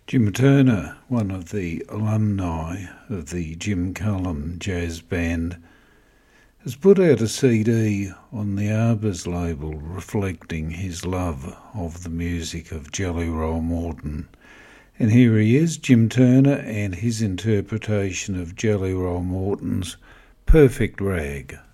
Jim Turner, one of the alumni of the Jim Cullum Jazz Band, has put out a CD on the Arbors label reflecting his love of the music of Jelly Roll Morton. And here he is, Jim Turner, and his interpretation of Jelly Roll Morton's Perfect Rag.